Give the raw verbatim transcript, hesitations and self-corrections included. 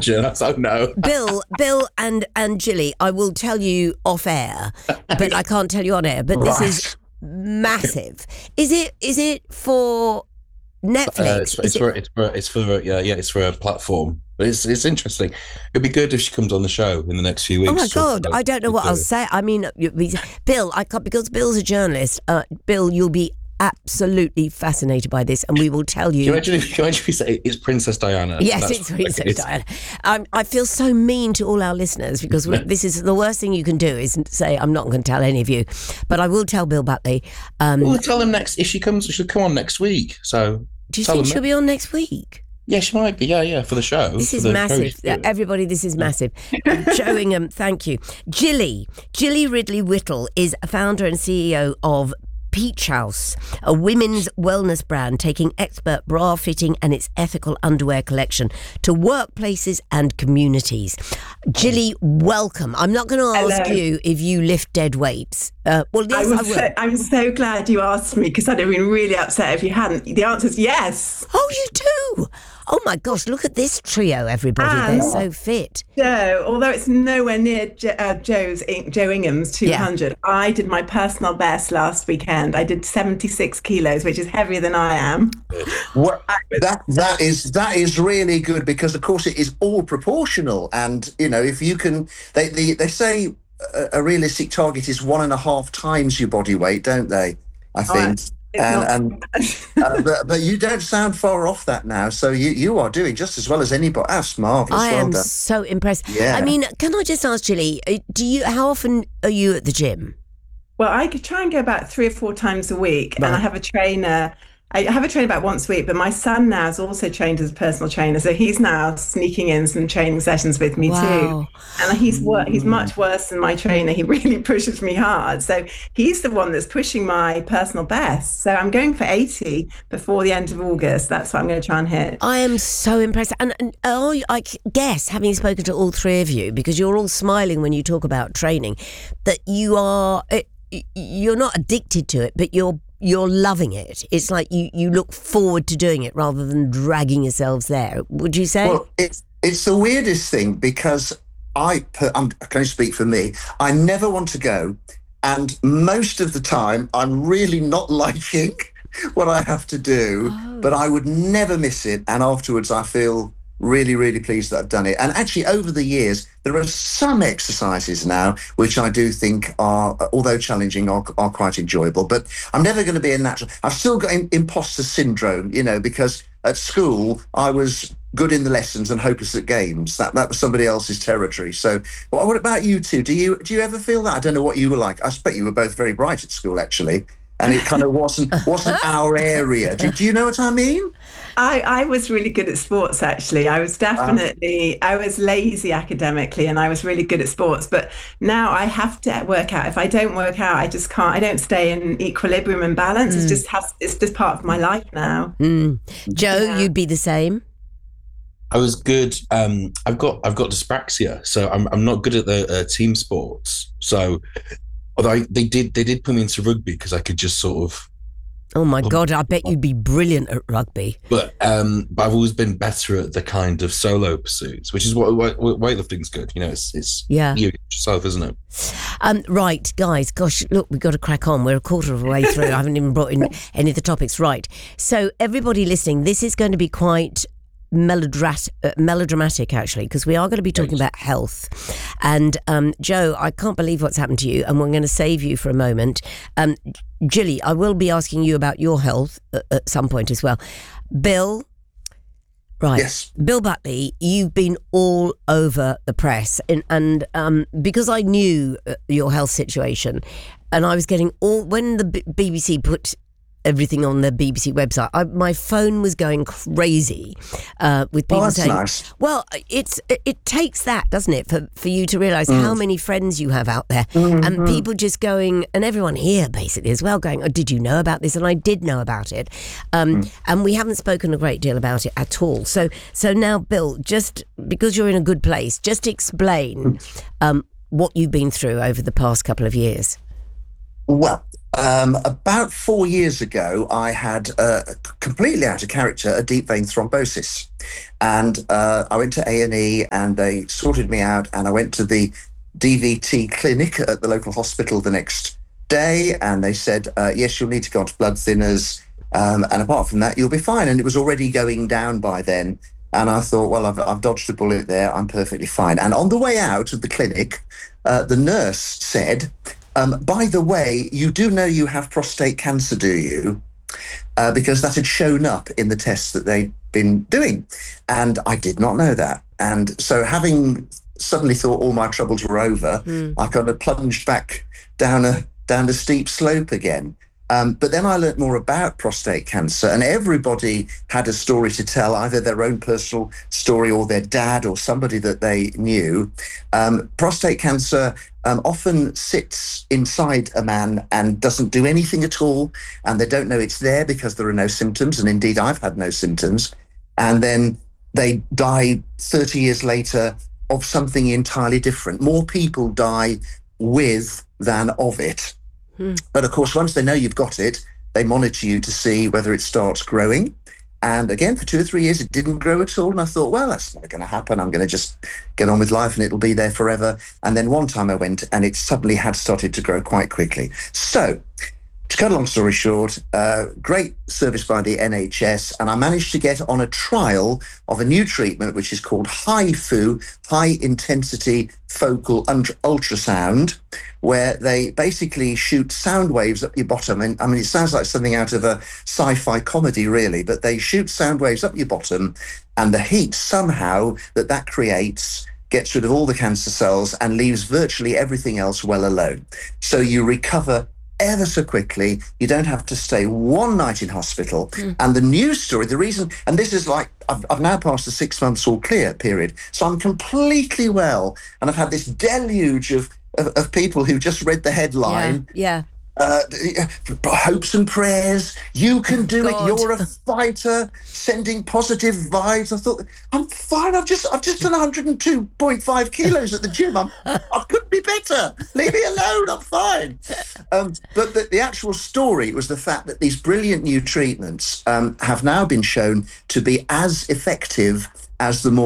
imagine? That's oh no. Bill, Bill, and and Gilly, I will tell you off air, but I can't tell you on air. But right. this is massive. Is it? Is it for Netflix? Uh, it's, it's, it... for, it's for it's for yeah yeah it's for a platform. But it's it's interesting. It'd be good if she comes on the show in the next few weeks. Oh my God, I don't know what I'll say. I mean, Bill, I can't, because Bill's a journalist. Uh, Bill, you'll be absolutely fascinated by this, and we will tell you. Can you imagine if, can you imagine if you say it's Princess Diana? Yes, That's, it's Princess it's, Diana. Um, I feel so mean to all our listeners because we, this is the worst thing you can do is say I'm not going to tell any of you, but I will tell Bill Buckley. Um, we'll tell him next if she comes. She'll come on next week. So do you think she'll be on next week? Yeah, she might be. Yeah, yeah, for the show. This is massive. Everybody, this is massive. Joe Ingham, thank you. Gilly, Gilly Ridley Whittle is a founder and C E O of Peach House, a women's wellness brand taking expert bra fitting and its ethical underwear collection to workplaces and communities. Gilly, welcome. I'm not going to ask Hello. you if you lift dead weights. Uh, well, yes, I, I will. So, I'm so glad you asked me because I'd have been really upset if you hadn't. The answer is yes. Oh, you do? Oh my gosh, look at this trio, everybody. And they're so fit. Joe, although it's nowhere near jo, uh, Joe's Joe Ingham's two hundred, yeah. I did my personal best last weekend. I did seventy-six kilos, which is heavier than I am. What, that that is that is really good because, of course, it is all proportional. And, you know, if you can, they they, they say a, a realistic target is one and a half times your body weight, don't they? I think. Oh, And, and uh, but, but you don't sound far off that now, so you, you are doing just as well as anybody. That's marvellous. I well am done. so impressed. Yeah. I mean, can I just ask, Gilly, do you? How often are you at the gym? Well, I could try and go about three or four times a week, right. and I have a trainer. I have a trainer about once a week, but my son now is also trained as a personal trainer, so he's now sneaking in some training sessions with me wow. too. And he's wor- he's much worse than my trainer. He really pushes me hard. So he's the one that's pushing my personal best. So I'm going for eighty before the end of August. That's what I'm going to try and hit. I am so impressed. And, and oh, I guess, having spoken to all three of you, because you're all smiling when you talk about training, that you are, you're not addicted to it, but you're You're loving it. It's like you, you look forward to doing it rather than dragging yourselves there. Would you say? Well, it's it's the weirdest thing because I, I'm, I can only speak for me, I never want to go. And most of the time, I'm really not liking what I have to do, oh. but I would never miss it. And afterwards, I feel really, really pleased that I've done it. And actually, over the years, there are some exercises now which I do think are, although challenging, are, are quite enjoyable. But I'm never going to be a natural. I've still got imposter syndrome, you know, because at school I was good in the lessons and hopeless at games. That that was somebody else's territory. So, well, what about you two? Do you do you ever feel that? I don't know what you were like. I expect you were both very bright at school, actually. And it kind of wasn't wasn't our area. Do, do you know what I mean? I, I was really good at sports, actually. I was definitely, um, I was lazy academically and I was really good at sports. But now I have to work out. If I don't work out, I just can't, I don't stay in equilibrium and balance. Mm. It's just has, it's just part of my life now. Mm. Joe, yeah. You'd be the same? I was good. Um, I've got I've got dyspraxia, so I'm I'm not good at the uh, team sports. So although I, they did they did put me into rugby because I could just sort of. Oh my God! I bet you'd be brilliant at rugby. But um, but I've always been better at the kind of solo pursuits, which is what, what weightlifting's good. You know, it's it's yeah. you yourself, isn't it? Um, right, guys. Gosh, look, we've got to crack on. We're a quarter of the way through. I haven't even brought in any of the topics. Right. So everybody listening, this is going to be quite melodramatic, uh, melodramatic actually, because we are going to be talking about health. And um, Joe, I can't believe what's happened to you, and we're going to save you for a moment. Um, Gilly, I will be asking you about your health at, at some point as well. Bill, right? Yes. Bill Buckley, you've been all over the press, and, and um, because I knew your health situation, and I was getting all when the B- BBC put everything on the B B C website, I, my phone was going crazy uh, with people oh, that's saying, nice. well, it's it, it takes that, doesn't it, for, for you to realise mm. how many friends you have out there, mm-hmm. and people just going, and everyone here basically as well going, oh, did you know about this? And I did know about it. Um, mm. And we haven't spoken a great deal about it at all. So, so now, Bill, just because you're in a good place, just explain um, what you've been through over the past couple of years. Well, Um, about four years ago, I had uh, completely out of character a deep vein thrombosis, and uh, I went to A and E, and they sorted me out, and I went to the D V T clinic at the local hospital the next day, and they said, uh, yes, you'll need to go onto blood thinners, um, and apart from that, you'll be fine. And it was already going down by then. And I thought, well, I've, I've dodged a bullet there. I'm perfectly fine. And on the way out of the clinic, uh, the nurse said, um, by the way, you do know you have prostate cancer, do you? Uh, because that had shown up in the tests that they'd been doing. And I did not know that. And so having suddenly thought all my troubles were over, mm. I kind of plunged back down a down a steep slope again. Um, but then I learned more about prostate cancer, and everybody had a story to tell, either their own personal story or their dad or somebody that they knew. Um, prostate cancer um, often sits inside a man and doesn't do anything at all, and they don't know it's there because there are no symptoms, and indeed I've had no symptoms. And then they die thirty years later of something entirely different. More people die with than of it. But of course, once they know you've got it, they monitor you to see whether it starts growing. And again, for two or three years, it didn't grow at all. And I thought, well, that's not going to happen. I'm going to just get on with life and it'll be there forever. And then one time I went and it suddenly had started to grow quite quickly. So to cut a long story short, uh, great service by the N H S. And I managed to get on a trial of a new treatment, which is called HIFU, High Intensity Focal Ultrasound, where they basically shoot sound waves up your bottom. And I mean, it sounds like something out of a sci-fi comedy, really, but they shoot sound waves up your bottom, and the heat somehow that that creates gets rid of all the cancer cells and leaves virtually everything else well alone. So you recover ever so quickly. You don't have to stay one night in hospital. Mm. And the news story, the reason, and this is like, I've, I've now passed the six months all clear period. So I'm completely well. And I've had this deluge of, of, of people who just read the headline. Yeah. yeah. Uh, hopes and prayers. You can do God. it. You're a fighter. Sending positive vibes. I thought, I'm fine. I've just, I've just done one hundred two point five kilos at the gym. I'm, I couldn't be better. Leave me alone. I'm fine. Um, but the, the actual story was the fact that these brilliant new treatments um, have now been shown to be as effective as the more